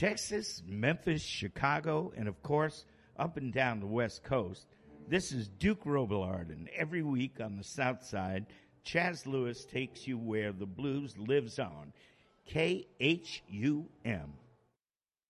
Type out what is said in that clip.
Texas, Memphis, Chicago, and of course, up and down the West Coast. This is Duke Robillard, and every week on the South Side, Chaz Lewis takes you where the blues lives on. KHUM.